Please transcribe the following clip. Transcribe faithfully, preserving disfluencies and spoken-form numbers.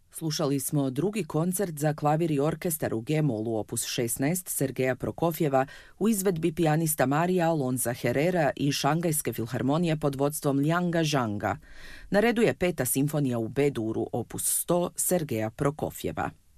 Slušali smo drugi koncert za klavir i orkestar u G-molu opus šesnaest Sergeja Prokofjeva u izvedbi pijanista Marija Alonza Herrera i Šangajske filharmonije pod vodstvom Lianga Zhanga. Na redu je peta simfonija u B-duru opus sto Sergeja Prokofjeva.